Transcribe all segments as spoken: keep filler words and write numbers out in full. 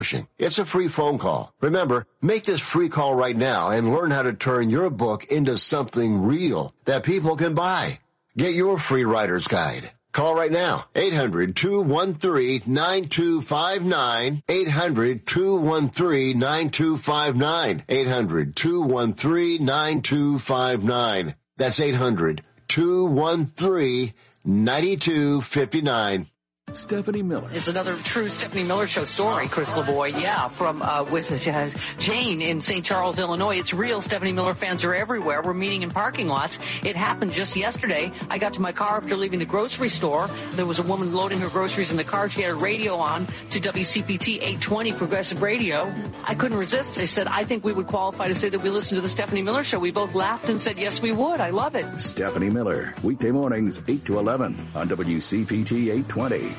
It's a free phone call. Remember, make this free call right now and learn how to turn your book into something real that people can buy. Get your free writer's guide. Call right now. eight hundred, two one three, nine two five nine. eight hundred, two one three, nine two five nine. eight hundred, two one three, nine two five nine. That's eight hundred, two one three, nine two five nine. Stephanie Miller. It's another true Stephanie Miller Show story, Chris LeBoy. Yeah, from uh, with uh, Jane in Saint Charles, Illinois. It's real. Stephanie Miller fans are everywhere. We're meeting in parking lots. It happened just yesterday. I got to my car after leaving the grocery store. There was a woman loading her groceries in the car. She had a radio on to W C P T eight twenty Progressive Radio. I couldn't resist. They said, I think we would qualify to say that we listen to the Stephanie Miller Show. We both laughed and said, yes, we would. I love it. Stephanie Miller, weekday mornings, eight to eleven on W C P T eight twenty.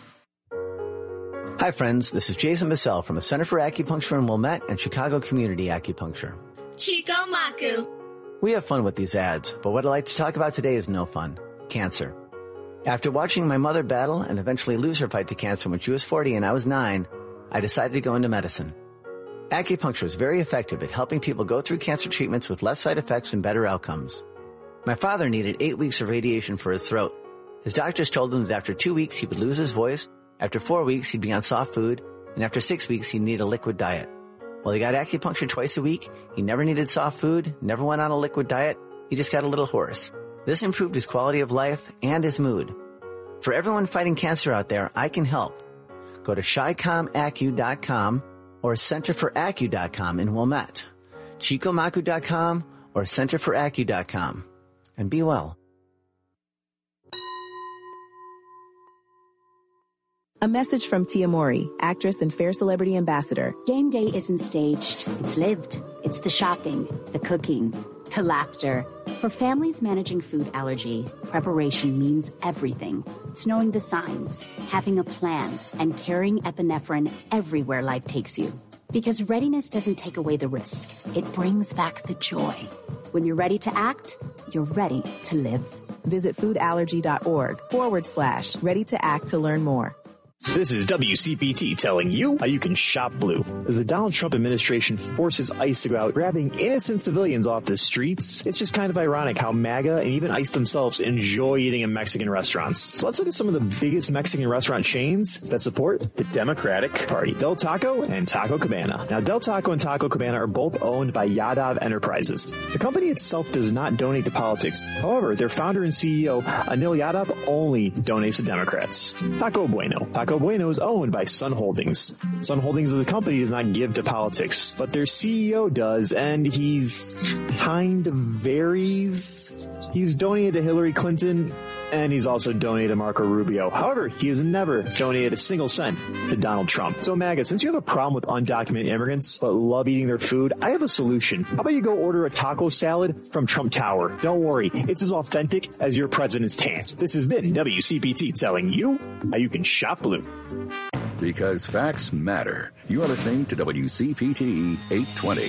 Hi, friends. This is Jason Bissell from the Center for Acupuncture in Wilmette and Chicago Community Acupuncture. Chico Maku. We have fun with these ads, but what I'd like to talk about today is no fun. Cancer. After watching my mother battle and eventually lose her fight to cancer when she was forty and I was nine, I decided to go into medicine. Acupuncture is very effective at helping people go through cancer treatments with less side effects and better outcomes. My father needed eight weeks of radiation for his throat. His doctors told him that after two weeks he would lose his voice. After four weeks, he'd be on soft food, and after six weeks, he'd need a liquid diet. Well, he got acupuncture twice a week. He never needed soft food, never went on a liquid diet. He just got a little hoarse. This improved his quality of life and his mood. For everyone fighting cancer out there, I can help. Go to chi com acu dot com or center for acu dot com in Wilmette, chico maku dot com or center for acu dot com. And be well. A message from Tia Mori, actress and Fair Celebrity Ambassador. Game day isn't staged. It's lived. It's the shopping, the cooking, the laughter. For families managing food allergy, preparation means everything. It's knowing the signs, having a plan, and carrying epinephrine everywhere life takes you. Because readiness doesn't take away the risk. It brings back the joy. When you're ready to act, you're ready to live. Visit foodallergy.org forward slash ready to act to learn more. This is W C P T telling you how you can shop blue. As the Donald Trump administration forces ICE to go out grabbing innocent civilians off the streets, it's just kind of ironic how MAGA and even ICE themselves enjoy eating in Mexican restaurants. So let's look at some of the biggest Mexican restaurant chains that support the Democratic Party. Del Taco and Taco Cabana. Now, Del Taco and Taco Cabana are both owned by Yadav Enterprises. The company itself does not donate to politics. However, their founder and C E O, Anil Yadav, only donates to Democrats. Taco Bueno. Taco Bueno is owned by Sun Holdings. Sun Holdings as a company does not give to politics, but their C E O does, and he's kind of varies. He's donated to Hillary Clinton, and he's also donated to Marco Rubio. However, he has never donated a single cent to Donald Trump. So MAGA, since you have a problem with undocumented immigrants but love eating their food, I have a solution. How about you go order a taco salad from Trump Tower? Don't worry, it's as authentic as your president's tan. This has been W C P T telling you how you can shop blue. Because facts matter. You are listening to W C P T eight twenty.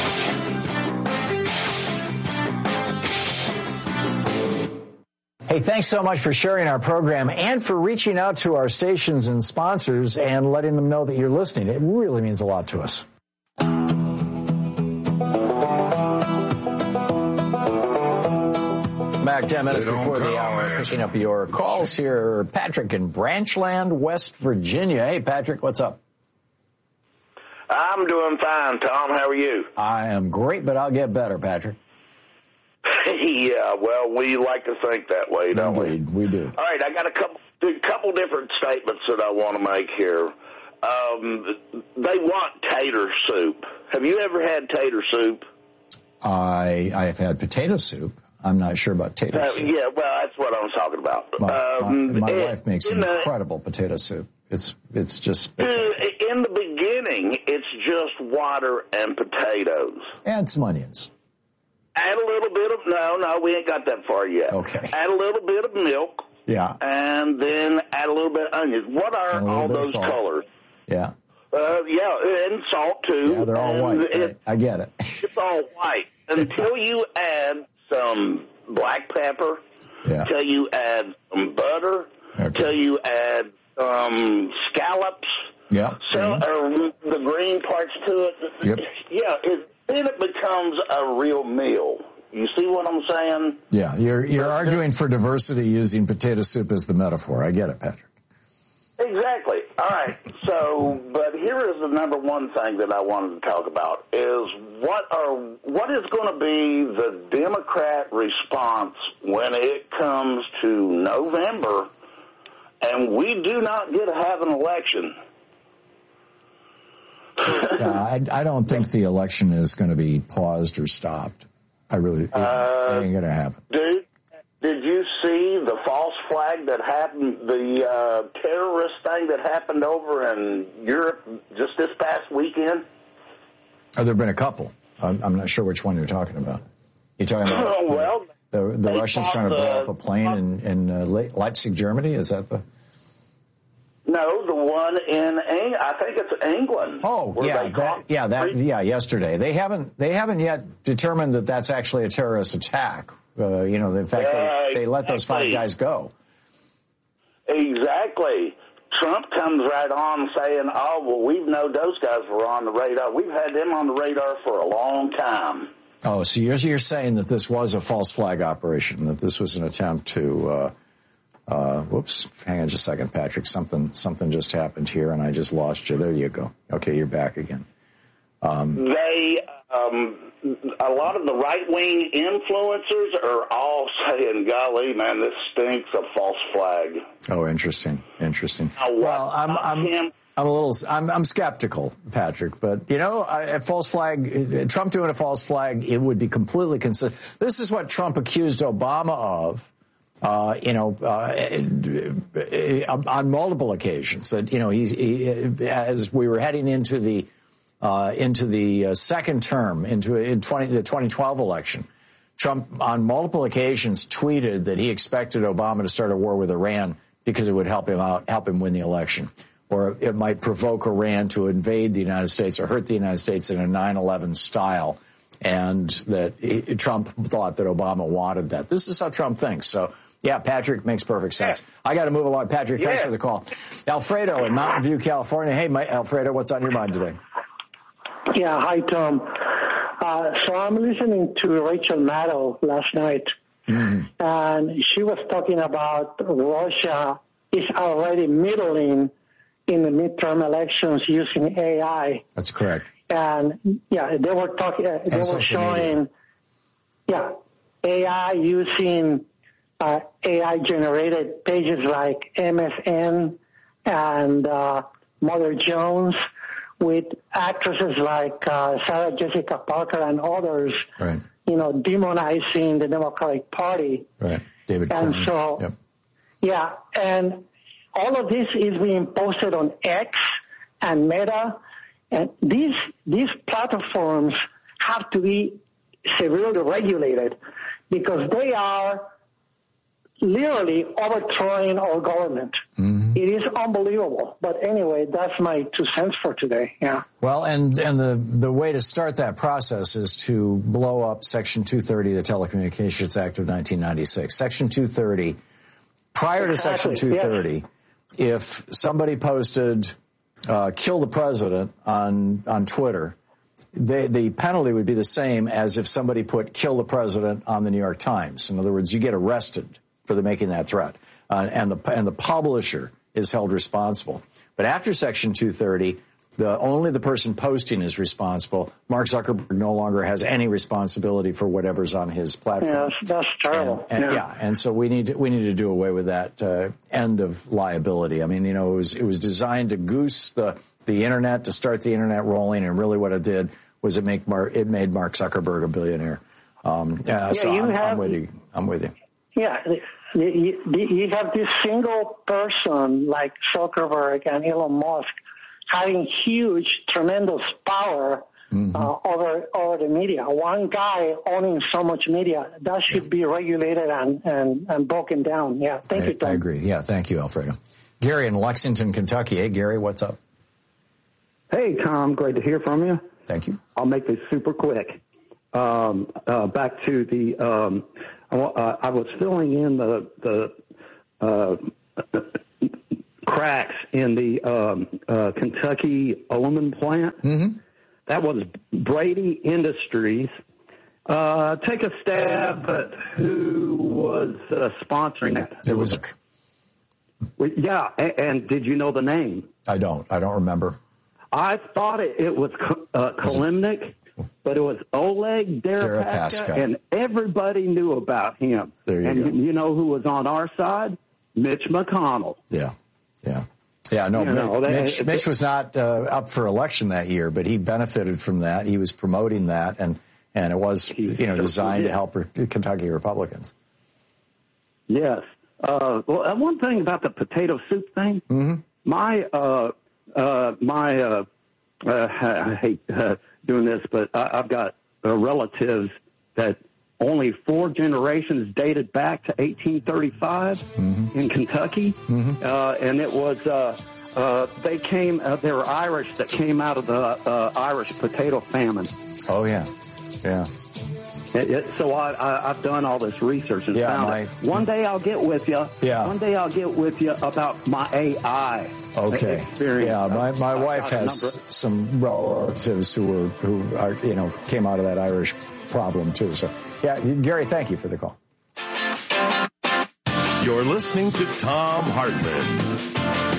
Hey, thanks so much for sharing our program and for reaching out to our stations and sponsors and letting them know that you're listening. It really means a lot to us. Back ten minutes before the hour, picking up your calls here. Patrick in Branchland, West Virginia. Hey, Patrick, what's up? I'm doing fine, Tom. How are you? I am great, but I'll get better, Patrick. Yeah, well, we like to think that way, don't Indeed, we? we do. All right, I got a couple, a couple different statements that I want to make here. Um, they want tater soup. Have you ever had tater soup? I I have had potato soup. I'm not sure about tater uh, soup. Yeah, well, that's what I'm talking about. My, um, my, my it, wife makes incredible the, potato soup. It's it's just... Uh, in the beginning, it's just water and potatoes. Add some onions. Add a little bit of, no, no, we ain't got that far yet. Okay. Add a little bit of milk. Yeah. And then add a little bit of onions. What are all those colors? Yeah. Uh, yeah, and salt, too. Yeah, they're all and white. It, I get it. It's all white. Until you add some black pepper. Yeah. Until you add some butter. Okay. Until you add some scallops. Yeah. So, or the green parts to it. Yep. Yeah, it, then it becomes a real meal. You see what I'm saying? Yeah, you're you're arguing for diversity using potato soup as the metaphor. I get it, Patrick. Exactly. All right. So, but here is the number one thing that I wanted to talk about is what are what is going to be the Democrat response when it comes to November and we do not get to have an election. Yeah, I, I don't think the election is going to be paused or stopped. I really, it, uh, it ain't going to happen. Dude, did you see the false flag that happened, the uh, terrorist thing that happened over in Europe just this past weekend? Oh, there have been a couple. I'm, I'm not sure which one you're talking about. You're talking about oh, well, the, the Russians trying to blow up a plane in, in uh, Leipzig, Germany? Is that the... No, the one in Eng- I think it's England. Oh, yeah, that, yeah, that, yeah. Yesterday, they haven't they haven't yet determined that that's actually a terrorist attack. Uh, you know, in fact, yeah, they, they let those five exactly. guys go. Exactly. Trump comes right on saying, "Oh, well, we've known those guys were on the radar. We've had them on the radar for a long time." Oh, so you're you're saying that this was a false flag operation, that this was an attempt to. Uh, Uh, whoops, hang on just a second, Patrick. Something something just happened here, and I just lost you. There you go. Okay, you're back again. Um, they, um, a lot of the right-wing influencers are all saying, golly, man, this stinks of false flag. Oh, interesting, interesting. Now, well, I'm, I'm, I'm a little, I'm, I'm skeptical, Patrick, but, you know, a false flag, Trump doing a false flag, it would be completely consistent. This is what Trump accused Obama of. Uh, you know, uh, on multiple occasions that, you know, he's, he, as we were heading into the, uh, into the uh, second term, into in twenty, the twenty twelve election, Trump on multiple occasions tweeted that he expected Obama to start a war with Iran because it would help him out, help him win the election, or it might provoke Iran to invade the United States or hurt the United States in a nine eleven style. And that he, Trump thought that Obama wanted that. This is how Trump thinks. So, yeah, Patrick, makes perfect sense. Yeah. I got to move along. Patrick, yeah. Thanks for the call. Alfredo in Mountain View, California. Hey, my, Alfredo, what's on your mind today? Yeah, hi, Tom. Uh, so I'm listening to Rachel Maddow last night, mm-hmm. and she was talking about Russia is already middling in the midterm elections using A I. That's correct. And, yeah, they were talking, uh, they were showing, media. yeah, A I using uh, A I-generated pages like M S N and uh, Mother Jones with actresses like uh, Sarah Jessica Parker and others, right. you know, demonizing the Democratic Party. Right, David And Clinton. so, yep. yeah, and all of this is being posted on X and Meta. And these these platforms have to be severely regulated because they are literally overthrowing our government. Mm-hmm. It is unbelievable. But anyway, that's my two cents for today. Yeah. Well, and and the the way to start that process is to blow up Section two thirty of the Telecommunications Act of nineteen ninety-six. Section two thirty, prior exactly. to Section two thirty, yeah. if somebody posted Uh, kill the president on on Twitter, they, the penalty would be the same as if somebody put kill the president on the New York Times. In other words, you get arrested for the making that threat, uh, and the and the publisher is held responsible. But after Section two thirty, the only the person posting is responsible. Mark Zuckerberg no longer has any responsibility for whatever's on his platform. Yeah, that's, that's terrible. And, and, yeah. yeah, and so we need to, we need to do away with that uh, end of liability. I mean, you know, it was it was designed to goose the the internet, to start the internet rolling, and really what it did was it make Mark, it made Mark Zuckerberg a billionaire. Um, uh, yeah, so you I'm, have, I'm with you. I'm with you. Yeah, you, you have this single person like Zuckerberg and Elon Musk having huge, tremendous power mm-hmm. uh, over over the media. One guy owning so much media, that should be regulated and, and, and broken down. Yeah, thank I, you, Tom. I agree. Yeah, thank you, Alfredo. Gary in Lexington, Kentucky. Hey, Gary, what's up? Hey, Tom, great to hear from you. Thank you. I'll make this super quick. Um, uh, back to the, um, I, uh, I was filling in the, the uh, cracks in the um, uh, Kentucky aluminum plant. Mm-hmm. That was Brady Industries. Uh, take a stab at who was uh, sponsoring that. It was. Well, yeah, and, and did you know the name? I don't. I don't remember. I thought it, it was uh, Kalimnik, but it was Oleg Deripaska, Deripaska, and everybody knew about him. There you and go. you know who was on our side? Mitch McConnell. Yeah, yeah. Yeah, no, You know, they- Mitch, Mitch was not uh, up for election that year, but he benefited from that. He was promoting that, and, and it was, you know, designed to help Kentucky Republicans. Yes. Uh, well, uh, one thing about the potato soup thing, mm-hmm. my, uh, uh, my, uh, uh, I hate uh, doing this, but I, I've got uh, relatives that only four generations dated back to eighteen thirty-five mm-hmm. in Kentucky. Mm-hmm. Uh, and it was, uh, uh, they came, uh, they were Irish that came out of the uh, Irish potato famine. Oh, yeah. Yeah. It, it, so I, I, I've done all this research and Yeah, found my- it. One day I'll get with you. Yeah. One day I'll get with you about my A I Okay. experience. Yeah, my, my I've wife got a has number- some relatives who were who are you know came out of that Irish problem too. So yeah, Gary, thank you for the call. You're listening to Thom Hartmann.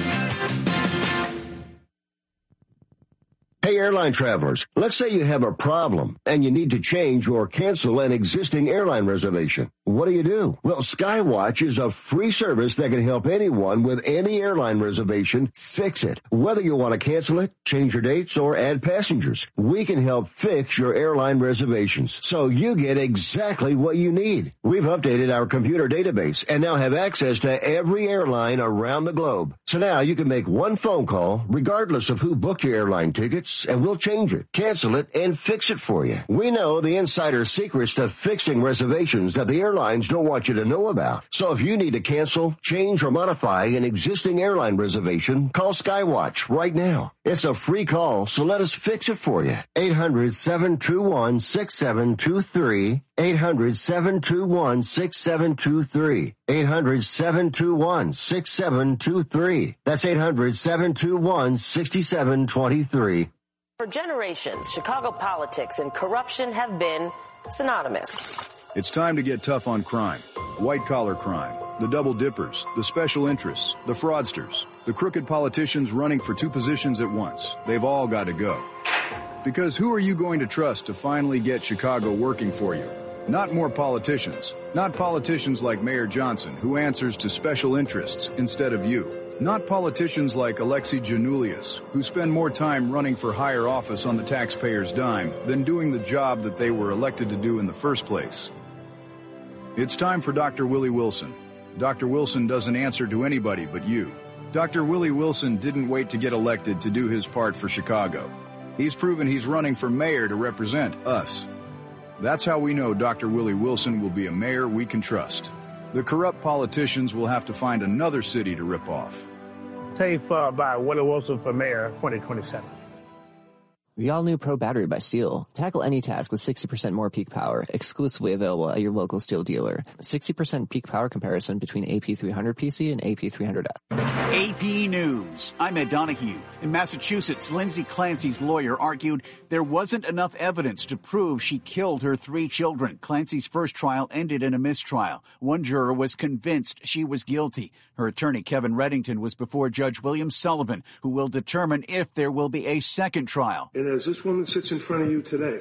Hey, airline travelers, let's say you have a problem and you need to change or cancel an existing airline reservation. What do you do? Well, Skywatch is a free service that can help anyone with any airline reservation fix it. Whether you want to cancel it, change your dates, or add passengers, we can help fix your airline reservations so you get exactly what you need. We've updated our computer database and now have access to every airline around the globe. So now you can make one phone call regardless of who booked your airline tickets, and we'll change it, cancel it, and fix it for you. We know the insider secrets to fixing reservations that the airlines don't want you to know about. So if you need to cancel, change, or modify an existing airline reservation, call Skywatch right now. It's a free call, so let us fix it for you. eight hundred, seven two one, six seven two three. eight hundred, seven two one, six seven two three. eight hundred, seven two one, six seven two three. That's eight hundred, seven two one, six seven two three. For generations, Chicago politics and corruption have been synonymous. It's time to get tough on crime. White-collar crime, the double dippers, the special interests, the fraudsters, the crooked politicians running for two positions at once. They've all got to go. Because who are you going to trust to finally get Chicago working for you? Not more politicians. Not politicians like Mayor Johnson, who answers to special interests instead of you. Not politicians like Alexei Janulius, who spend more time running for higher office on the taxpayer's dime than doing the job that they were elected to do in the first place. It's time for Doctor Willie Wilson. Doctor Wilson doesn't answer to anybody but you. Doctor Willie Wilson didn't wait to get elected to do his part for Chicago. He's proven he's running for mayor to represent us. That's how we know Doctor Willie Wilson will be a mayor we can trust. The corrupt politicians will have to find another city to rip off. Tape uh, by Willie Wilson for mayor twenty twenty-seven. The all-new Pro Battery by Steel. Tackle any task with sixty percent more peak power, exclusively available at your local Steel dealer. sixty percent peak power comparison between A P three hundred P C and A P three hundred F. A P News. I'm Ed Donahue. In Massachusetts, Lindsay Clancy's lawyer argued there wasn't enough evidence to prove she killed her three children. Clancy's first trial ended in a mistrial. One juror was convinced she was guilty. Her attorney, Kevin Reddington, was before Judge William Sullivan, who will determine if there will be a second trial. And as this woman sits in front of you today,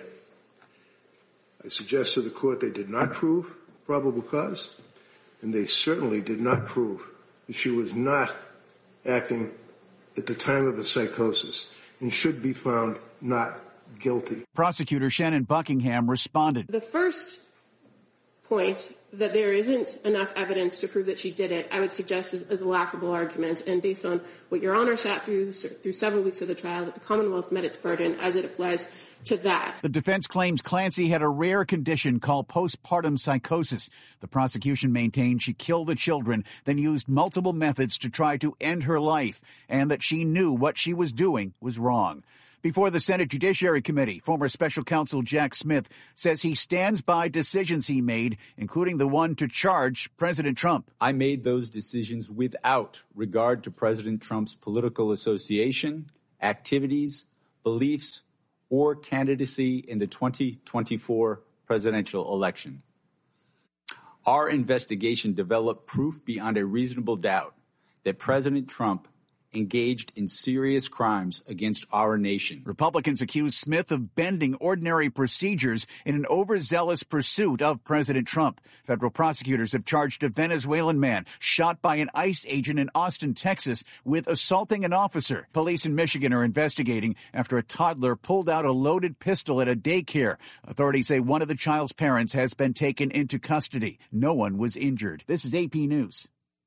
I suggest to the court they did not prove probable cause, and they certainly did not prove that she was not acting at the time of the psychosis and should be found not guilty. Prosecutor Shannon Buckingham responded. The first point, that there isn't enough evidence to prove that she did it, I would suggest is, is a laughable argument. And based on what Your Honor sat through through several weeks of the trial, that the Commonwealth met its burden as it applies to that. The defense claims Clancy had a rare condition called postpartum psychosis. The prosecution maintained she killed the children, then used multiple methods to try to end her life, and that she knew what she was doing was wrong. Before the Senate Judiciary Committee, former special counsel Jack Smith says he stands by decisions he made, including the one to charge President Trump. I made those decisions without regard to President Trump's political association, activities, beliefs, or candidacy in the twenty twenty-four presidential election. Our investigation developed proof beyond a reasonable doubt that President Trump engaged in serious crimes against our nation. Republicans accuse Smith of bending ordinary procedures in an overzealous pursuit of President Trump. Federal prosecutors have charged a Venezuelan man shot by an ICE agent in Austin, Texas, with assaulting an officer. Police in Michigan are investigating after a toddler pulled out a loaded pistol at a daycare. Authorities say one of the child's parents has been taken into custody. No one was injured. This is A P News.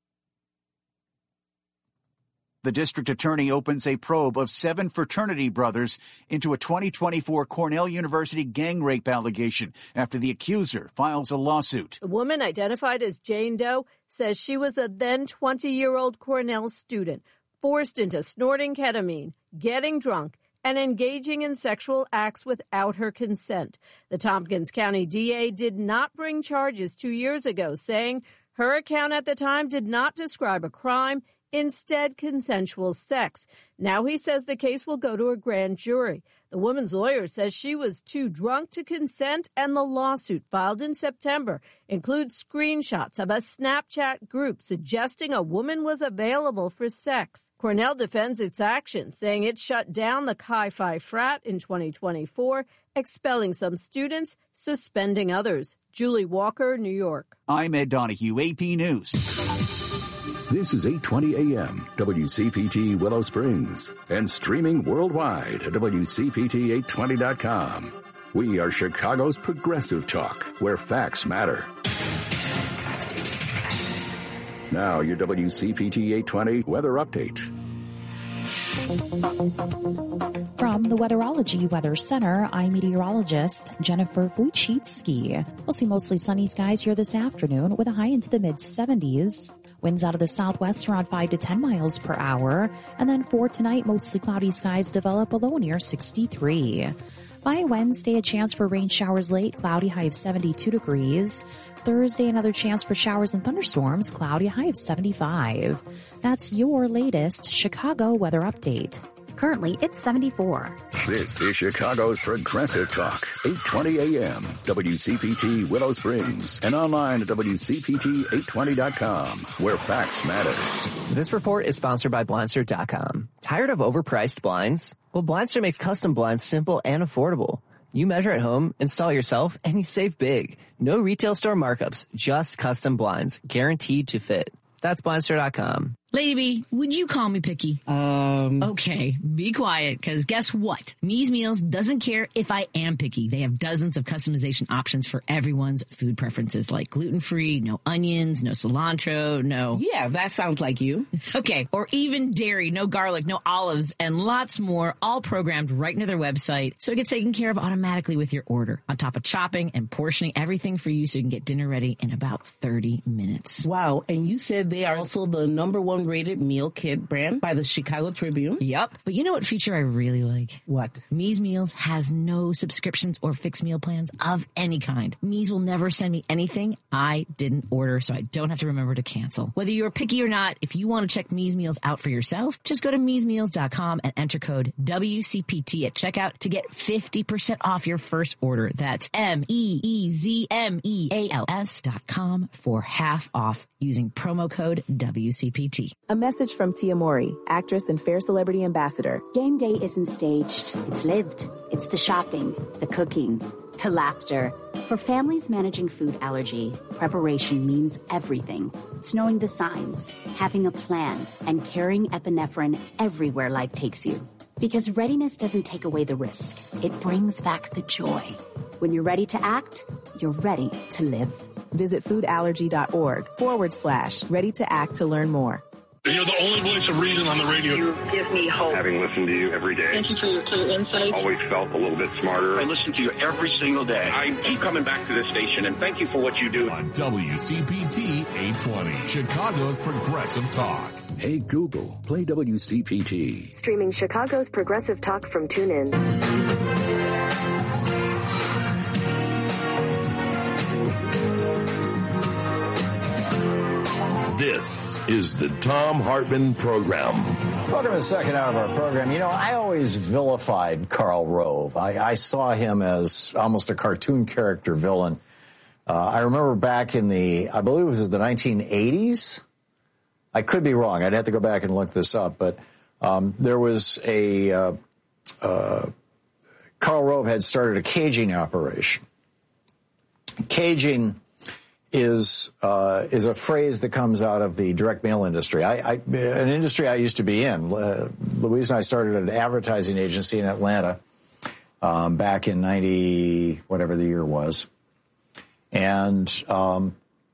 The district attorney opens a probe of seven fraternity brothers into a twenty twenty-four Cornell University gang rape allegation after the accuser files a lawsuit. The woman, identified as Jane Doe, says she was a then twenty-year-old Cornell student, forced into snorting ketamine, getting drunk, and engaging in sexual acts without her consent. The Tompkins County D A did not bring charges two years ago, saying her account at the time did not describe a crime, instead consensual sex. Now he says the case will go to a grand jury. The woman's lawyer says she was too drunk to consent, and the lawsuit filed in September includes screenshots of a Snapchat group suggesting a woman was available for sex. Cornell defends its action, saying it shut down the Chi Phi frat in twenty twenty-four, expelling some students, suspending others. Julie Walker, New York. I'm Ed Donahue, A P News. This is eight twenty A M, W C P T Willow Springs, and streaming worldwide at W C P T eight twenty dot com. We are Chicago's progressive talk, where facts matter. Now, your W C P T eight twenty weather update. From the Weatherology Weather Center, I'm meteorologist Jennifer Wojcicki. We'll see mostly sunny skies here this afternoon with a high into the mid seventies. Winds out of the southwest around five to ten miles per hour. And then for tonight, mostly cloudy skies develop, a low near sixty-three. By Wednesday, a chance for rain showers late, cloudy, high of seventy-two degrees. Thursday, another chance for showers and thunderstorms, cloudy, high of seventy-five. That's your latest Chicago weather update. Currently, it's seventy-four. This is Chicago's Progressive Talk, eight twenty A M, W C P T Willow Springs, and online at W C P T eight twenty dot com, where facts matter. This report is sponsored by Blindster dot com. Tired of overpriced blinds? Well, Blindster makes custom blinds simple and affordable. You measure at home, install yourself, and you save big. No retail store markups, just custom blinds, guaranteed to fit. That's Blindster dot com. Lady B, would you call me picky? Um. Okay, be quiet, because guess what? Me's Meals doesn't care if I am picky. They have dozens of customization options for everyone's food preferences, like gluten-free, no onions, no cilantro, no... Yeah, that sounds like you. Okay, or even dairy, no garlic, no olives, and lots more, all programmed right into their website, so it gets taken care of automatically with your order, on top of chopping and portioning everything for you so you can get dinner ready in about thirty minutes. Wow, and you said they are also the number one rated meal kit brand by the Chicago Tribune. Yep. But you know what feature I really like? What? Me's Meals has no subscriptions or fixed meal plans of any kind. Me's will never send me anything I didn't order, so I don't have to remember to cancel. Whether you're picky or not, if you want to check Me's Meals out for yourself, just go to Me's Meals dot com and enter code W C P T at checkout to get fifty percent off your first order. That's M E E Z M E A L S dot com for half off using promo code W C P T. A message from Tia Mori, actress and Fair Celebrity Ambassador. Game day isn't staged. It's lived. It's the shopping, the cooking, the laughter. For families managing food allergy, preparation means everything. It's knowing the signs, having a plan, and carrying epinephrine everywhere life takes you. Because readiness doesn't take away the risk. It brings back the joy. When you're ready to act, you're ready to live. Visit foodallergy.org forward slash ready to act to learn more. You're the only voice of reason on the radio. You give me hope. Having listened to you every day. Thank you for your clear insight. Always felt a little bit smarter. I listen to you every single day. I keep coming back to this station, and thank you for what you do. On W C P T eight twenty, Chicago's Progressive Talk. Hey Google, play W C P T. Streaming Chicago's progressive talk from TuneIn. This is the Thom Hartmann Program. Welcome to the second hour of our program. You know, I always vilified Karl Rove. I, I saw him as almost a cartoon character villain. Uh, I remember back in the, I believe it was the nineteen eighties. I could be wrong. I'd have to go back and look this up. But um, there was a, uh, uh, Karl Rove had started a caging operation. Caging is uh, is a phrase that comes out of the direct mail industry. I, I, an industry I used to be in. Uh, Louise and I started an advertising agency in Atlanta um, back in ninety, whatever the year was. And, um,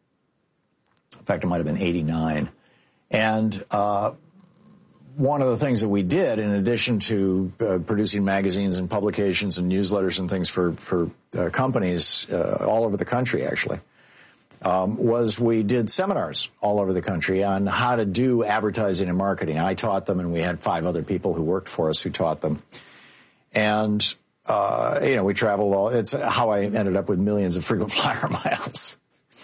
in fact, it might have been eighty-nine. And uh, one of the things that we did, in addition to uh, producing magazines and publications and newsletters and things for, for uh, companies uh, all over the country, actually, um, was we did seminars all over the country on how to do advertising and marketing. I taught them, and we had five other people who worked for us who taught them. And, uh, you know, we traveled all. It's how I ended up with millions of frequent flyer miles.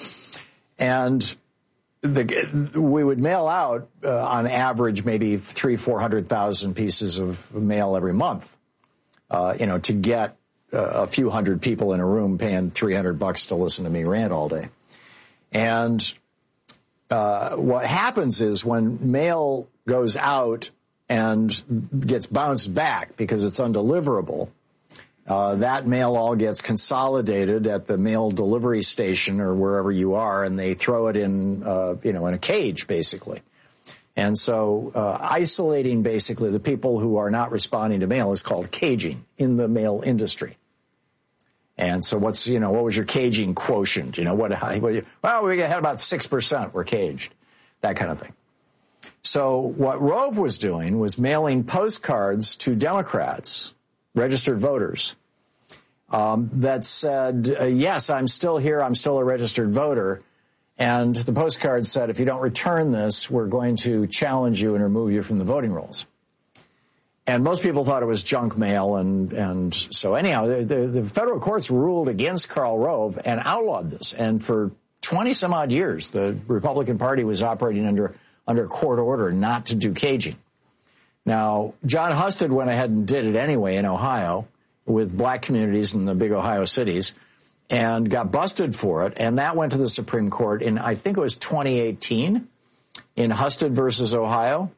And the, we would mail out, uh, on average, maybe three, four hundred thousand pieces of mail every month, uh, you know, to get uh, a few hundred people in a room paying three hundred bucks to listen to me rant all day. And uh, what happens is when mail goes out and gets bounced back because it's undeliverable, uh, that mail all gets consolidated at the mail delivery station or wherever you are, and they throw it in, uh, you know, in a cage, basically. And so uh, isolating, basically, the people who are not responding to mail is called caging in the mail industry. And so what's, you know, what was your caging quotient? You know, what, how, what you, well, we had about six percent were caged, that kind of thing. So what Rove was doing was mailing postcards to Democrats, registered voters, um, that said, uh, yes, I'm still here, I'm still a registered voter. And the postcard said, if you don't return this, we're going to challenge you and remove you from the voting rolls. And most people thought it was junk mail, and, and so anyhow, the, the, the federal courts ruled against Karl Rove and outlawed this. And for twenty some odd years, the Republican Party was operating under under court order not to do caging. Now, John Husted went ahead and did it anyway in Ohio with black communities in the big Ohio cities and got busted for it. And that went to the Supreme Court in, I think it was twenty eighteen, in Husted versus Ohio.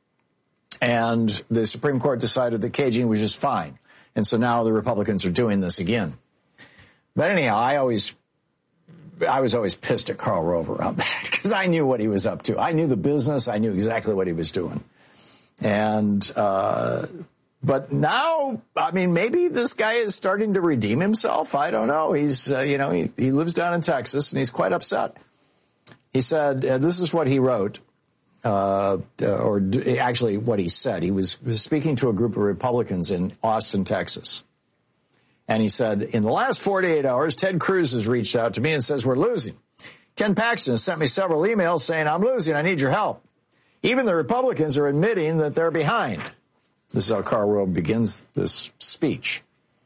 And the Supreme Court decided that caging was just fine. And so now the Republicans are doing this again. But anyhow, I always, I was always pissed at Karl Rove around that because I knew what he was up to. I knew the business. I knew exactly what he was doing. And, uh, but now, I mean, maybe this guy is starting to redeem himself. I don't know. He's, uh, you know, he, he lives down in Texas and he's quite upset. He said, uh, this is what he wrote. Uh, or d- actually what he said. He was, was speaking to a group of Republicans in Austin, Texas. And he said, in the last forty-eight hours, Ted Cruz has reached out to me and says, we're losing. Ken Paxton has sent me several emails saying, I'm losing. I need your help. Even the Republicans are admitting that they're behind. This is how Karl Rove begins this speech.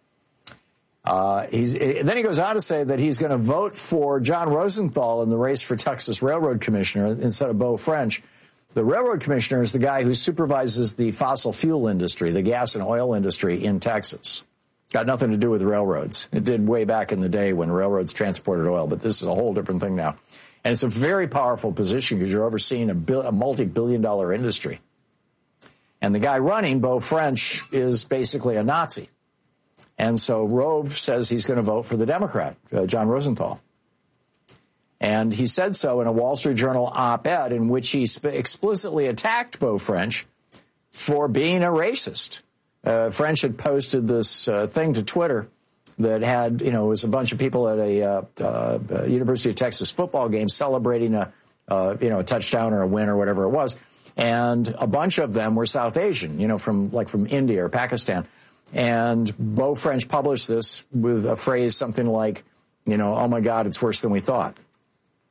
Uh, he's, then he goes on to say that he's going to vote for John Rosenthal in the race for Texas Railroad Commissioner instead of Beau French. The railroad commissioner is the guy who supervises the fossil fuel industry, the gas and oil industry in Texas. Got nothing to do with railroads. It did way back in the day when railroads transported oil, but this is a whole different thing now. And it's a very powerful position because you're overseeing a, bil- a multi-billion dollar industry. And the guy running, Beau French, is basically a Nazi. And so Rove says he's going to vote for the Democrat, uh, John Rosenthal. And he said so in a Wall Street Journal op-ed in which he sp- explicitly attacked Beau French for being a racist. Uh, French had posted this uh, thing to Twitter that had, you know, it was a bunch of people at a uh, uh, University of Texas football game celebrating a, uh, you know, a touchdown or a win or whatever it was. And a bunch of them were South Asian, you know, from like from India or Pakistan. And Beau French published this with a phrase something like, you know, oh, my God, it's worse than we thought.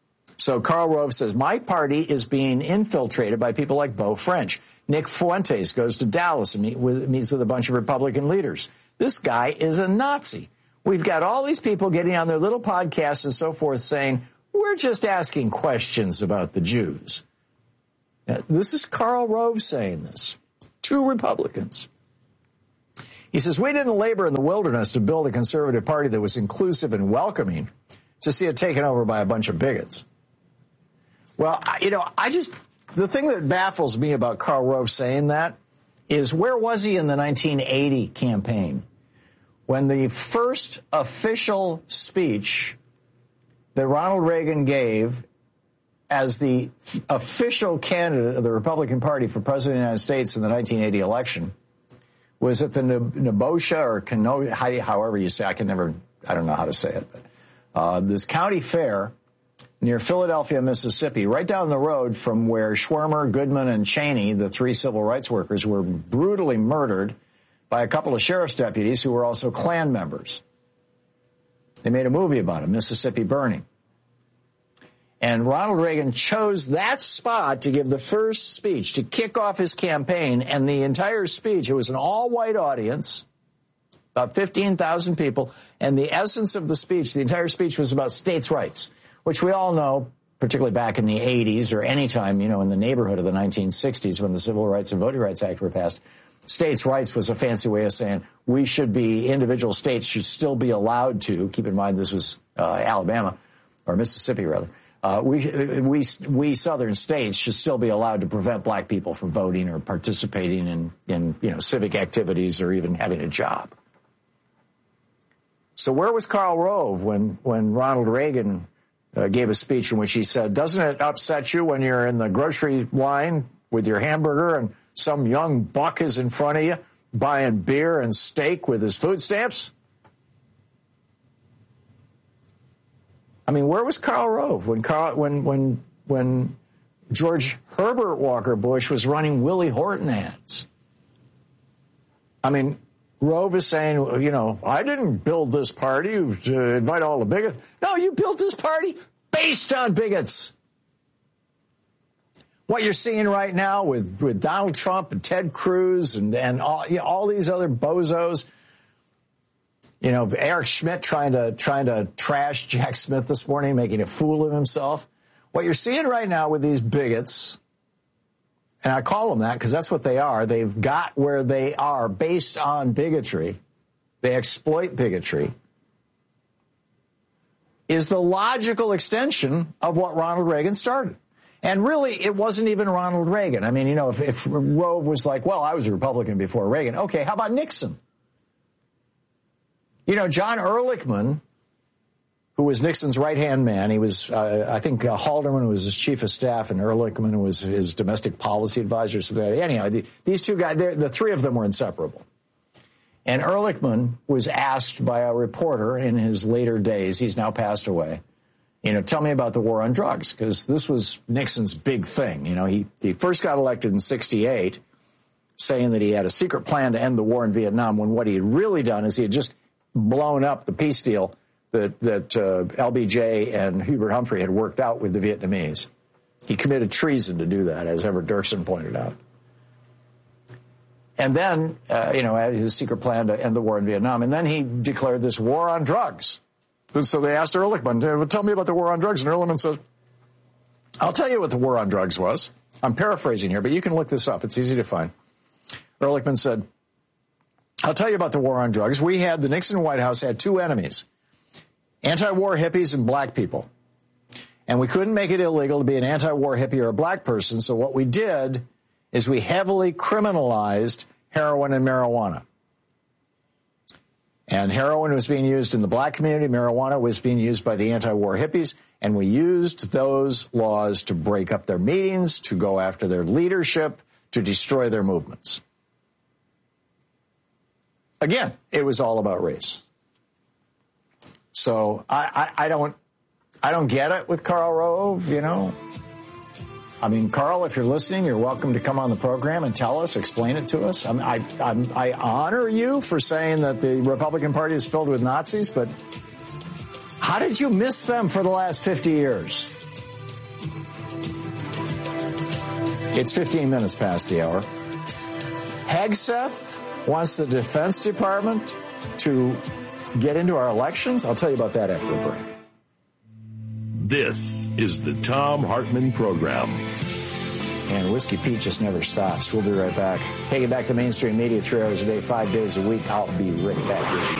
So Karl Rove says, my party is being infiltrated by people like Beau French. Nick Fuentes goes to Dallas and meet with, meets with a bunch of Republican leaders. This guy is a Nazi. We've got all these people getting on their little podcasts and so forth saying, we're just asking questions about the Jews. Now, this is Karl Rove saying this. Two Republicans. He says, we didn't labor in the wilderness to build a conservative party that was inclusive and welcoming to see it taken over by a bunch of bigots. Well, I, you know, I just, the thing that baffles me about Karl Rove saying that is, where was he in the nineteen eighty campaign when the first official speech that Ronald Reagan gave as the f- official candidate of the Republican Party for President of the United States in the nineteen eighty election was at the Nebosha or Kenosha, however you say, I can never, I don't know how to say it, but uh, this county fair near Philadelphia, Mississippi, right down the road from where Schwermer, Goodman, and Cheney, the three civil rights workers, were brutally murdered by a couple of sheriff's deputies who were also Klan members. They made a movie about it, Mississippi Burning. And Ronald Reagan chose that spot to give the first speech, to kick off his campaign, and the entire speech, it was an all-white audience, about fifteen thousand people, and the essence of the speech, the entire speech was about states' rights, which we all know, particularly back in the eighties or any time, you know, in the neighborhood of the nineteen sixties when the Civil Rights and Voting Rights Act were passed, states' rights was a fancy way of saying we should be, individual states should still be allowed to, keep in mind this was uh, Alabama, or Mississippi rather, uh, we, we, we southern states should still be allowed to prevent black people from voting or participating in, in, you know, civic activities or even having a job. So where was Karl Rove when, when Ronald Reagan uh, gave a speech in which he said, doesn't it upset you when you're in the grocery line with your hamburger and some young buck is in front of you buying beer and steak with his food stamps? I mean, where was Karl Rove when Carl, when when when George Herbert Walker Bush was running Willie Horton ads? I mean, Rove is saying, you know, I didn't build this party to invite all the bigots. No, you built this party based on bigots. What you're seeing right now with, with Donald Trump and Ted Cruz and, and all, you know, all these other bozos, you know, Eric Schmidt trying to trying to trash Jack Smith this morning, making a fool of himself. What you're seeing right now with these bigots, and I call them that because that's what they are. They've got where they are based on bigotry. They exploit bigotry. Is the logical extension of what Ronald Reagan started. And really, it wasn't even Ronald Reagan. I mean, you know, if, if Rove was like, well, I was a Republican before Reagan. Okay, how about Nixon? You know, John Ehrlichman, who was Nixon's right-hand man, he was, uh, I think uh, Haldeman was his chief of staff and Ehrlichman was his domestic policy advisor. So that, anyhow, the, these two guys, the three of them were inseparable. And Ehrlichman was asked by a reporter in his later days, he's now passed away, you know, tell me about the war on drugs, because this was Nixon's big thing. You know, he, he first got elected in sixty-eight saying that he had a secret plan to end the war in Vietnam, when what he had really done is he had just blown up the peace deal that, that uh, L B J and Hubert Humphrey had worked out with the Vietnamese. He committed treason to do that, as Everett Dirksen pointed out. And then, uh, you know, his secret plan to end the war in Vietnam. And then he declared this war on drugs. And so they asked Ehrlichman, tell me about the war on drugs. And Ehrlichman said, I'll tell you what the war on drugs was. I'm paraphrasing here, but you can look this up. It's easy to find. Ehrlichman said, I'll tell you about the war on drugs. We had, the Nixon White House had two enemies, anti-war hippies and black people. And we couldn't make it illegal to be an anti-war hippie or a black person. So what we did is we heavily criminalized heroin and marijuana. And heroin was being used in the black community. Marijuana was being used by the anti-war hippies. And we used those laws to break up their meetings, to go after their leadership, to destroy their movements. Again, it was all about race. So I, I, I don't, I don't get it with Karl Rove, you know. I mean, Karl, if you're listening, you're welcome to come on the program and tell us, explain it to us. I, mean, I, I'm, I honor you for saying that the Republican Party is filled with Nazis, but how did you miss them for the last fifty years? It's fifteen minutes past the hour. Hegseth wants the Defense Department to get into our elections. I'll tell you about that after the break. This is the Thom Hartmann Program. And Whiskey Pete just never stops. We'll be right back. Taking back the mainstream media three hours a day, five days a week. I'll be right back here.